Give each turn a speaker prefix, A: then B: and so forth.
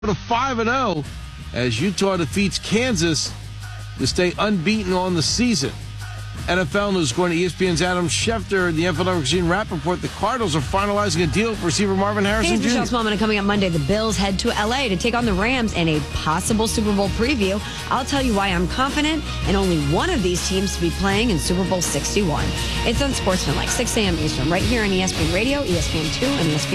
A: to 5-0 as Utah defeats Kansas to stay unbeaten on the season. NFL news according to ESPN's Adam Schefter and the NFL Network's Gene Rappaport. The Cardinals are finalizing a deal for receiver Marvin Harrison
B: Hey,
A: Jr.
B: Michelle Smallman, coming up Monday, the Bills head to L.A. to take on the Rams in a possible Super Bowl preview. I'll tell you why I'm confident in only one of these teams to be playing in Super Bowl 61. It's Unsportsmanlike, 6 a.m. Eastern, right here on ESPN Radio, ESPN2, and ESPN